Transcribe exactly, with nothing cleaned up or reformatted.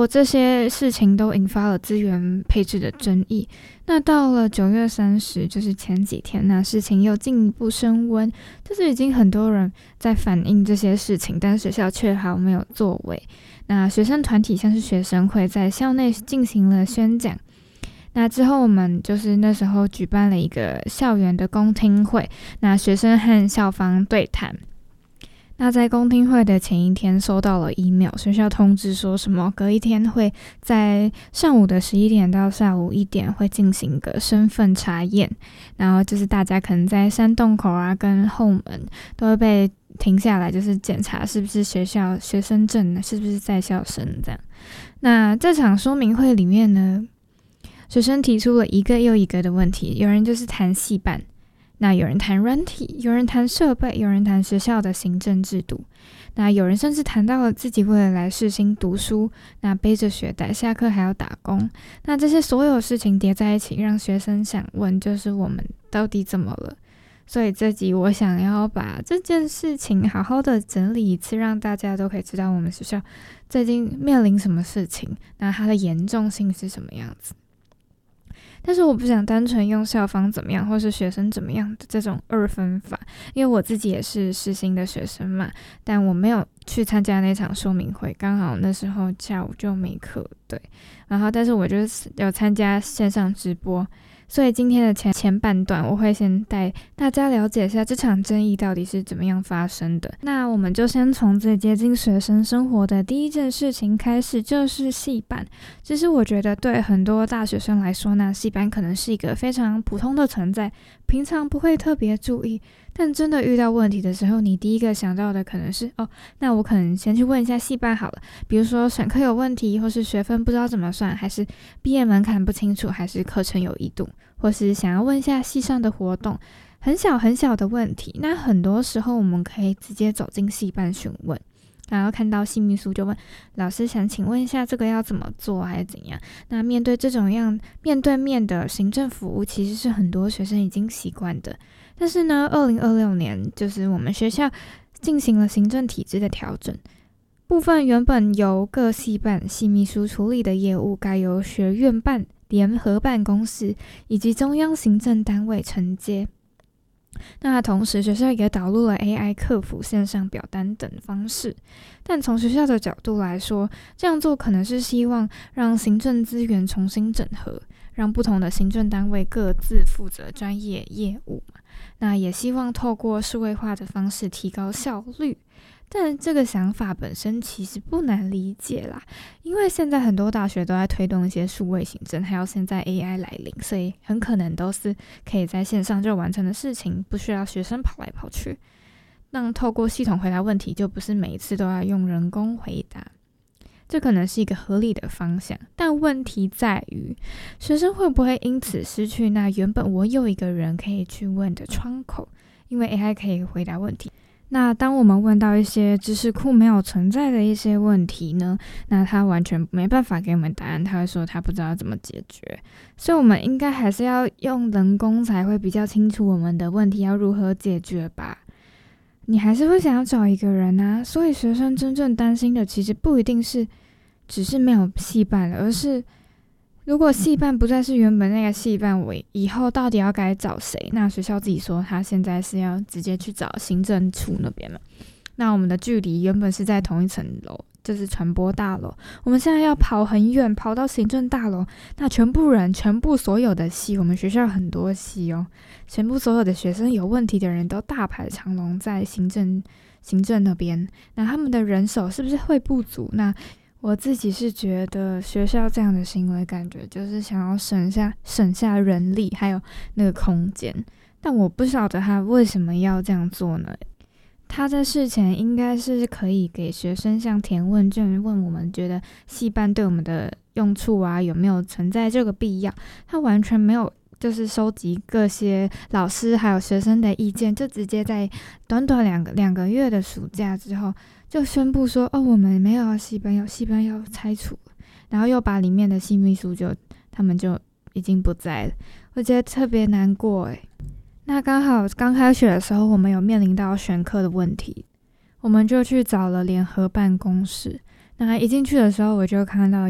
果这些事情都引发了资源配置的争议，那到了九月三十，就是前几天，那事情又进一步升温，就是已经很多人在反映这些事情，但学校却毫没有作为。那学生团体像是学生会在校内进行了宣讲，那之后我们就是那时候举办了一个校园的公听会，那学生和校方对谈。那在公听会的前一天收到了 email， 学校通知说什么隔一天会在上午的十一点到下午一点会进行个身份查验，然后就是大家可能在山洞口啊跟后门都会被停下来，就是检查是不是学校学生证，是不是在校生这样。那这场说明会里面呢，学生提出了一个又一个的问题，有人就是谈系办，那有人谈软体，有人谈设备，有人谈学校的行政制度，那有人甚至谈到了自己为了来世新读书，那背着学袋下课还要打工。那这些所有事情叠在一起，让学生想问，就是我们到底怎么了？所以这集我想要把这件事情好好的整理一次，让大家都可以知道我们学校最近面临什么事情，那它的严重性是什么样子。但是我不想单纯用校方怎么样或是学生怎么样的这种二分法，因为我自己也是世新的学生嘛，但我没有去参加那场说明会，刚好那时候下午就没课，对，然后但是我就有参加线上直播，所以今天的前前半段我会先带大家了解一下这场争议到底是怎么样发生的。那我们就先从最接近学生生活的第一件事情开始，就是系办。其实我觉得对很多大学生来说，那系办可能是一个非常普通的存在，平常不会特别注意，但真的遇到问题的时候，你第一个想到的可能是哦，那我可能先去问一下系办好了，比如说选课有问题，或是学分不知道怎么算，还是毕业门槛不清楚，还是课程有异度，或是想要问一下系上的活动，很小很小的问题。那很多时候我们可以直接走进系办询问，然后看到系秘书就问老师，想请问一下这个要怎么做还是怎样。那面对这种样面对面的行政服务，其实是很多学生已经习惯的。但是呢二零二六年就是我们学校进行了行政体制的调整，部分原本由各系办系秘书处理的业务，该由学院办联合办公室以及中央行政单位承接。那同时学校也导入了 A I 客服、线上表单等方式，但从学校的角度来说，这样做可能是希望让行政资源重新整合，让不同的行政单位各自负责专业业务嘛。那也希望透过数位化的方式提高效率。但这个想法本身其实不难理解啦，因为现在很多大学都在推动一些数位行政，还有现在 A I 来临，所以很可能都是可以在线上就完成的事情，不需要学生跑来跑去。那透过系统回答问题，就不是每一次都要用人工回答，这可能是一个合理的方向。但问题在于，学生会不会因此失去那原本我有一个人可以去问的窗口，因为 A I 可以回答问题。那当我们问到一些知识库没有存在的一些问题呢，那他完全没办法给我们答案，他会说他不知道怎么解决。所以我们应该还是要用人工才会比较清楚我们的问题要如何解决吧。你还是会想要找一个人啊，所以学生真正担心的其实不一定是只是没有系办了，而是如果系办不再是原本那个系办，我以后到底要该找谁？那学校自己说他现在是要直接去找行政处那边嘛。那我们的距离原本是在同一层楼，就是传播大楼，我们现在要跑很远，跑到行政大楼。那全部人，全部所有的系，我们学校很多系哦，全部所有的学生有问题的人都大排长龙在行政行政那边。那他们的人手是不是会不足？那我自己是觉得学校这样的行为感觉就是想要省下省下人力还有那个空间，但我不晓得他为什么要这样做呢？他在事前应该是可以给学生像填问卷，问我们觉得系办对我们的用处啊有没有存在这个必要，他完全没有就是收集各些老师还有学生的意见，就直接在短短两个两个月的暑假之后就宣布说，哦，我们没有系办，有系办要拆除了，然后又把里面的系秘书就他们就已经不在了，我觉得特别难过诶。那刚好刚开学的时候，我们有面临到选课的问题，我们就去找了联合办公室。那一进去的时候，我就看到